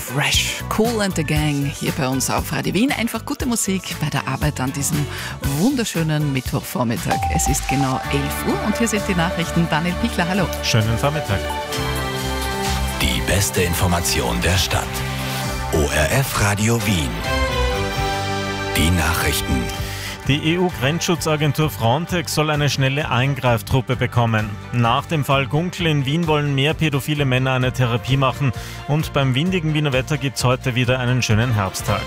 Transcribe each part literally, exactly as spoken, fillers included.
Fresh, Kool and the Gang hier bei uns auf Radio Wien. Einfach gute Musik bei der Arbeit an diesem wunderschönen Mittwochvormittag. Es ist genau elf Uhr und hier sind die Nachrichten. Daniel Pichler, hallo. Schönen Vormittag. Die beste Information der Stadt. O R F Radio Wien. Die Nachrichten. Die E U-Grenzschutzagentur Frontex soll eine schnelle Eingreiftruppe bekommen. Nach dem Fall Gunkel in Wien wollen mehr pädophile Männer eine Therapie machen. Und beim windigen Wiener Wetter gibt es heute wieder einen schönen Herbsttag.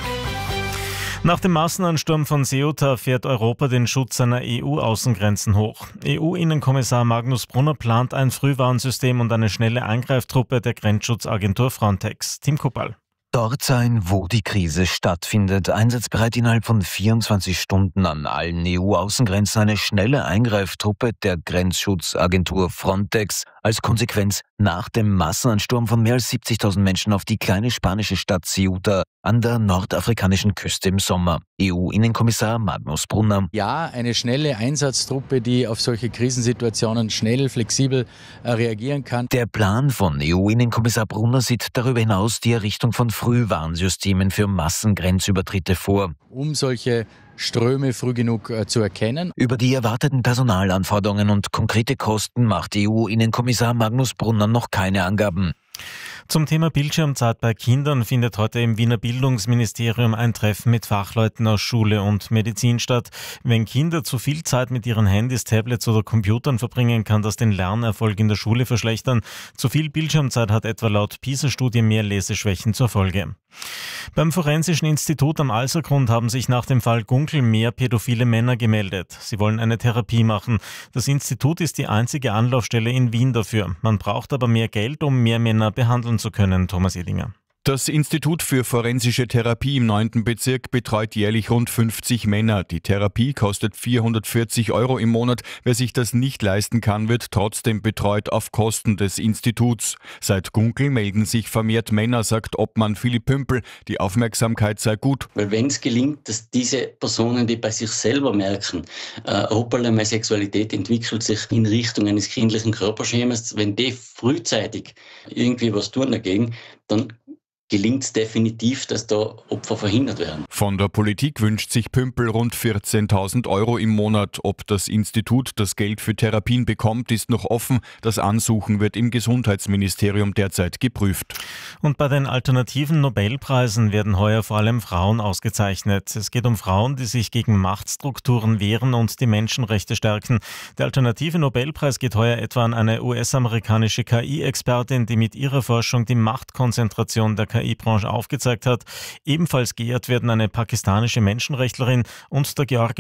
Nach dem Massenansturm von Ceuta fährt Europa den Schutz seiner E U-Außengrenzen hoch. E U-Innenkommissar Magnus Brunner plant ein Frühwarnsystem und eine schnelle Eingreiftruppe der Grenzschutzagentur Frontex. Tim Kuppal. Dort sein, wo die Krise stattfindet, einsatzbereit innerhalb von vierundzwanzig Stunden an allen E U-Außengrenzen eine schnelle Eingreiftruppe der Grenzschutzagentur Frontex. Als Konsequenz nach dem Massenansturm von mehr als siebzigtausend Menschen auf die kleine spanische Stadt Ceuta an der nordafrikanischen Küste im Sommer. E U-Innenkommissar Magnus Brunner. Ja, eine schnelle Einsatztruppe, die auf solche Krisensituationen schnell, flexibel äh, reagieren kann. Der Plan von E U-Innenkommissar Brunner sieht darüber hinaus die Errichtung von Frühwarnsystemen für Massengrenzübertritte vor. Um solche Ströme früh genug äh, zu erkennen. Über die erwarteten Personalanforderungen und konkrete Kosten macht E U-Innenkommissar Magnus Brunner noch keine Angaben. Zum Thema Bildschirmzeit bei Kindern findet heute im Wiener Bildungsministerium ein Treffen mit Fachleuten aus Schule und Medizin statt. Wenn Kinder zu viel Zeit mit ihren Handys, Tablets oder Computern verbringen, kann das den Lernerfolg in der Schule verschlechtern. Zu viel Bildschirmzeit hat etwa laut PISA-Studie mehr Leseschwächen zur Folge. Beim Forensischen Institut am Alsergrund haben sich nach dem Fall Gunkel mehr pädophile Männer gemeldet. Sie wollen eine Therapie machen. Das Institut ist die einzige Anlaufstelle in Wien dafür. Man braucht aber mehr Geld, um mehr Männer behandeln zu können. Thomas Edinger. Das Institut für forensische Therapie im neunten Bezirk betreut jährlich rund fünfzig Männer. Die Therapie kostet vierhundertvierzig Euro im Monat. Wer sich das nicht leisten kann, wird trotzdem betreut auf Kosten des Instituts. Seit Gunkel melden sich vermehrt Männer, sagt Obmann Philipp Pümpel. Die Aufmerksamkeit sei gut. Weil wenn es gelingt, dass diese Personen, die bei sich selber merken, äh, hoppala, meine Sexualität entwickelt sich in Richtung eines kindlichen Körperschemas, wenn die frühzeitig irgendwie was tun dagegen, dann gelingt es definitiv, dass da Opfer verhindert werden. Von der Politik wünscht sich Pümpel rund vierzehntausend Euro im Monat. Ob das Institut das Geld für Therapien bekommt, ist noch offen. Das Ansuchen wird im Gesundheitsministerium derzeit geprüft. Und bei den alternativen Nobelpreisen werden heuer vor allem Frauen ausgezeichnet. Es geht um Frauen, die sich gegen Machtstrukturen wehren und die Menschenrechte stärken. Der alternative Nobelpreis geht heuer etwa an eine U S-amerikanische K I-Expertin, die mit ihrer Forschung die Machtkonzentration der K I-Branche aufgezeigt hat. Ebenfalls geehrt werden eine pakistanische Menschenrechtlerin und der Georgische